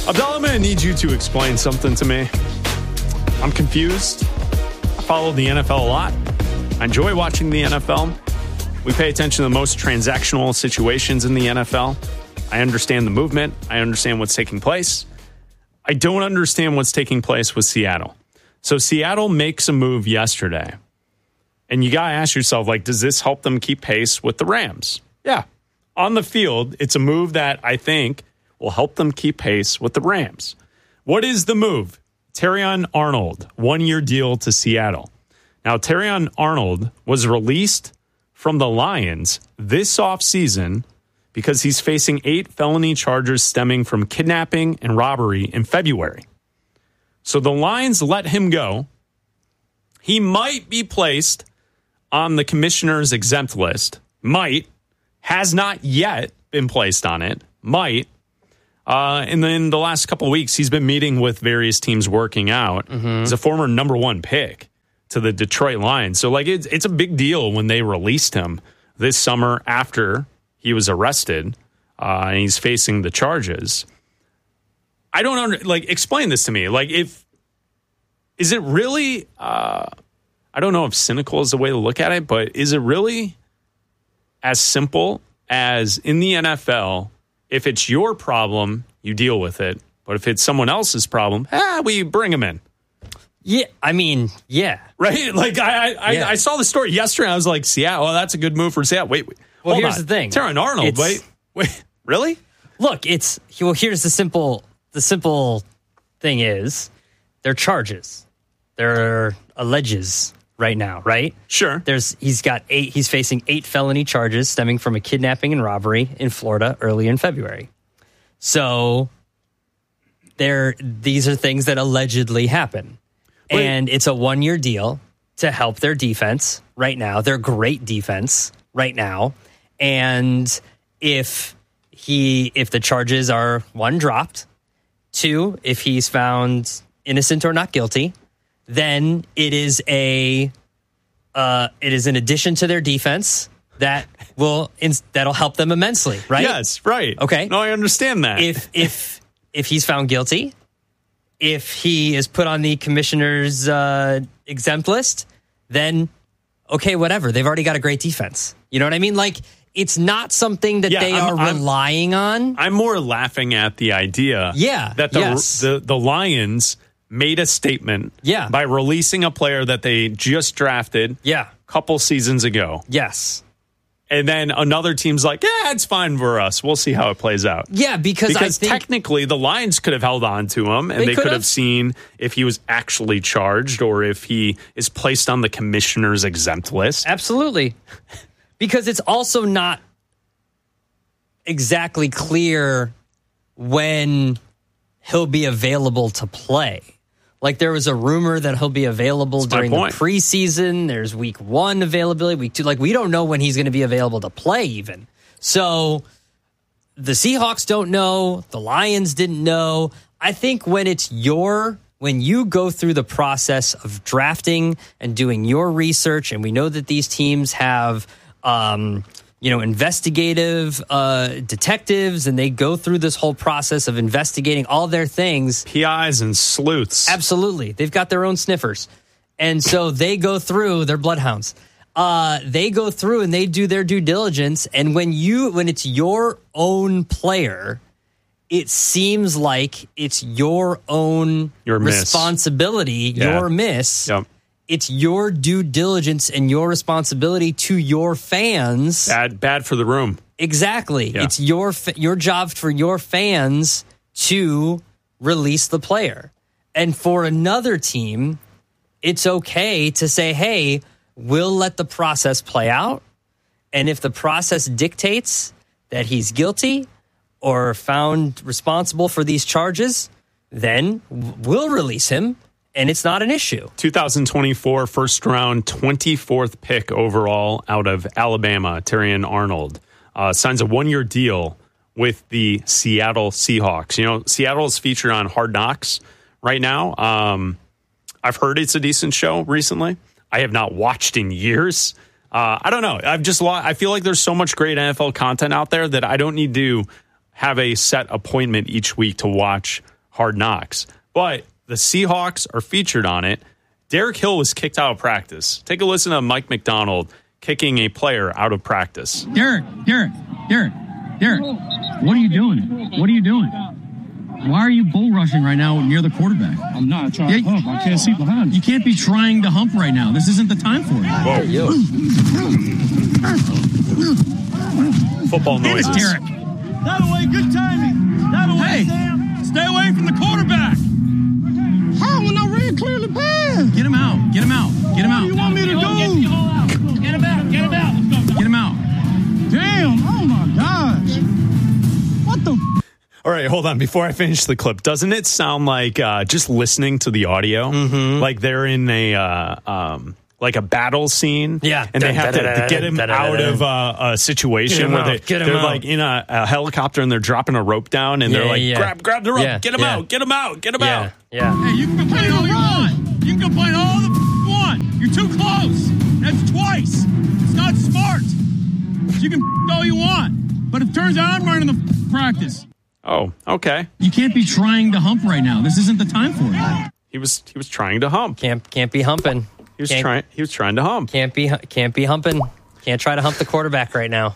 Abdallah, I'm going to need you to explain something to me. I'm confused. I follow the NFL a lot. I enjoy watching the NFL. We pay attention to the most transactional situations in the NFL. I understand the movement. I understand what's taking place. I don't understand what's taking place with Seattle. So Seattle makes a move yesterday. And you got to ask yourself, like, does this help them keep pace with the Rams? Yeah. On the field, it's a move that I think will help them keep pace with the Rams. What is the move? Terrion Arnold, 1-year deal to Seattle. Now, Terrion Arnold was released from the Lions this offseason because he's facing 8 felony charges stemming from kidnapping and robbery in February. So the Lions let him go. He might be placed on the commissioner's exempt list. Might. Has not yet been placed on it. Might. And then the last couple of weeks, he's been meeting with various teams working out. He's a former number 1 pick to the Detroit Lions. So, like, it's a big deal when they released him this summer after he was arrested, and he's facing the charges. I don't explain this to me. Like, is it really, I don't know if cynical is the way to look at it, but is it really as simple as in the NFL, if it's your problem, you deal with it. But if it's someone else's problem, we bring them in. Yeah, I mean, yeah. Right? Like, I saw the story yesterday. I was like, Seattle, well, that's a good move for Seattle. Wait. Well, here's the thing. Terrion Arnold, wait. Really? Look, here's the simple thing is, they're charges. They're alleges right now, right? Sure. He's facing 8 felony charges stemming from a kidnapping and robbery in Florida early in February. So these are things that allegedly happen. Wait. And it's a 1-year deal to help their defense right now. Their great defense right now. And if the charges are 1, dropped, 2, if he's found innocent or not guilty, then it is an addition to their defense that'll help them immensely, right? Yes, right. Okay. No, I understand that. If he's found guilty, if he is put on the commissioner's exempt list, then okay, whatever. They've already got a great defense. You know what I mean? Like, it's not something that they are relying on. I'm more laughing at the idea that the Lions made a statement by releasing a player that they just drafted a couple seasons ago. Yes. And then another team's like, it's fine for us. We'll see how it plays out. Yeah, because technically the Lions could have held on to him and they could have seen if he was actually charged or if he is placed on the commissioner's exempt list. Absolutely. Because it's also not exactly clear when he'll be available to play. Like, there was a rumor that he'll be available during the preseason. There's week 1 availability, week 2. Like, we don't know when he's going to be available to play even. So the Seahawks don't know. The Lions didn't know. I think when you go through the process of drafting and doing your research, and we know that these teams have, investigative detectives, and they go through this whole process of investigating all their things. PIs and sleuths. Absolutely. They've got their own sniffers. And so they go through, they're bloodhounds. They go through and they do their due diligence. And when it's your own player, it seems like it's your own responsibility, your miss. Yep. It's your due diligence and your responsibility to your fans. Bad for the room. Exactly. Yeah. It's your job for your fans to release the player. And for another team, it's okay to say, hey, we'll let the process play out. And if the process dictates that he's guilty or found responsible for these charges, then we'll release him. And it's not an issue. 2024 first round, 24th pick overall out of Alabama, Terrion Arnold, signs a 1-year deal with the Seattle Seahawks. You know, Seattle's featured on Hard Knocks right now. I've heard it's a decent show recently. I have not watched in years. I don't know. I feel like there's so much great NFL content out there that I don't need to have a set appointment each week to watch Hard Knocks. But the Seahawks are featured on it. Derek Hill was kicked out of practice. Take a listen to Mike McDonald kicking a player out of practice. Derek, what are you doing? Why are you bull rushing right now near the quarterback? I'm not trying to hump. I can't see behind you. You can't be trying to hump right now. This isn't the time for it. Whoa. Football noises. Derek. That away, good timing. That away, Sam. Stay away from the quarterback. How when I ran clearly past? Get him out. What do you want me to do? Get him out. Damn, oh my gosh. What the? All right, hold on. Before I finish the clip, doesn't it sound like just listening to the audio, like they're in a battle scene? Yeah. And they have to get him out of a situation where they're like in a helicopter and they're dropping a rope down and they're like, grab the rope, get him out. Yeah. Hey, you can complain all you want. You can complain all the you want. You're too close. That's twice. It's not smart. You can all you want. But it turns out I'm running the practice. Oh, okay. You can't be trying to hump right now. This isn't the time for it. He was trying to hump. Can't be humping. He was trying to hump. Can't be humping. Can't try to hump the quarterback right now.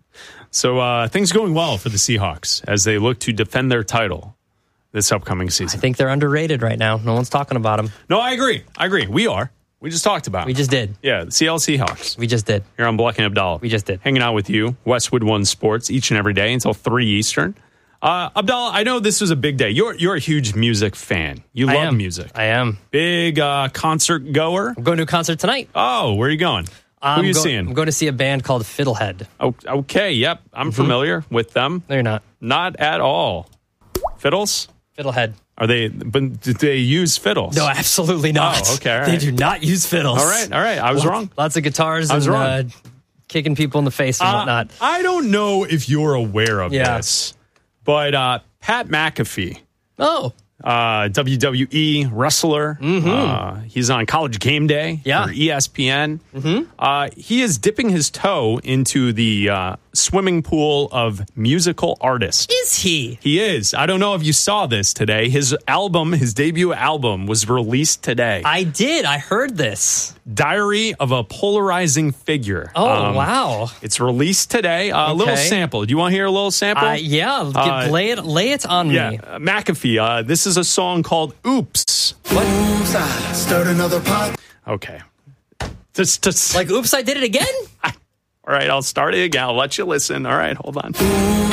So things going well for the Seahawks as they look to defend their title this upcoming season. I think they're underrated right now. No one's talking about them. No, I agree. We are. We just talked about it. We just did. Yeah, the Seattle Seahawks. We just did. Here on Bleck and Abdallah. We just did. Hanging out with you, Westwood One Sports, each and every day until 3 Eastern. Abdallah, I know this was a big day. You're a huge music fan. You love music. I am. Big concert goer? I'm going to a concert tonight. Oh, where are you going? Who are you seeing? I'm going to see a band called Fiddlehead. Oh, okay, yep. I'm familiar with them. No, you're not. Not at all. Fiddles? Fiddlehead. But do they use fiddles? No, absolutely not. Oh, okay. All right. They do not use fiddles. All right. I was wrong. Lots of guitars and kicking people in the face and whatnot. I don't know if you're aware of this, but Pat McAfee. Oh. WWE wrestler. He's on College Game Day for ESPN. He is dipping his toe into the swimming pool of musical artists. Is he? He is. I don't know if you saw this today. His debut album was released today. I did. I heard this. Diary of a Polarizing Figure. Oh, wow. It's released today. A little sample. Do you want to hear a little sample? Lay it on me. Yeah, McAfee. This is a song called Oops. What? Oops, I stirred another pot. Okay. Like, oops, I did it again? All right, I'll start it again. I'll let you listen. All right, hold on.